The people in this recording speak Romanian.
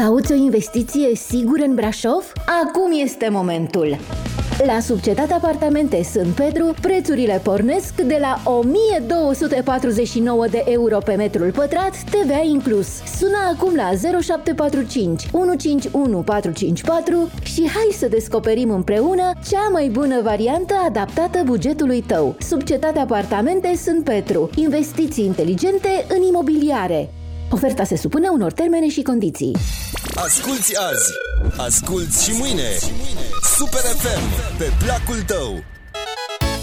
Cauți o investiție sigură în Brașov? Acum este momentul! La Subcetate Apartamente Sânt Petru, prețurile pornesc de la 1249 de euro pe metrul pătrat, TVA inclus. Sună acum la 0745 151 454 și hai să descoperim împreună cea mai bună variantă adaptată bugetului tău. Subcetate Apartamente Sânt Petru. Investiții inteligente în imobiliare. Oferta se supune unor termene și condiții. Asculți azi, asculți și mâine. Super FM, pe placul tău.